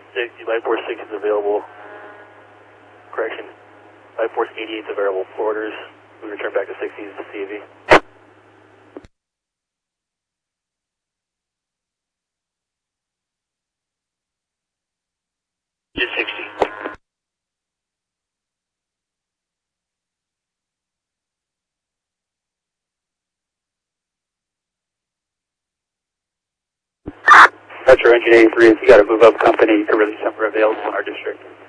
60, Light Force 6 is available. Correction. Light Force 88 is available. For orders, we return back to 60s to CAV. Just 60. Metro Engine 83, you got to move up company to release number available in our district.